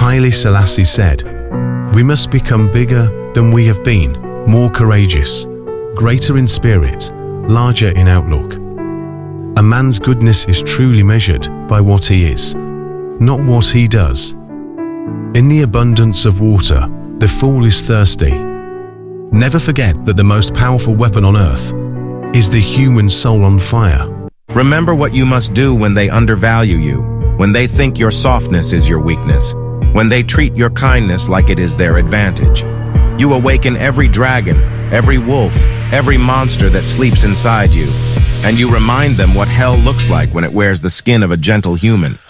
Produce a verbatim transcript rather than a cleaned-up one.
Haile Selassie said, "We must become bigger than we have been, more courageous, greater in spirit, larger in outlook." A man's goodness is truly measured by what he is, not what he does. In the abundance of water, the fool is thirsty. Never forget that the most powerful weapon on earth is the human soul on fire. Remember what you must do when they undervalue you, when they think your softness is your weakness, when they treat your kindness like it is their advantage. You awaken every dragon, every wolf, every monster that sleeps inside you, and you remind them what hell looks like when it wears the skin of a gentle human.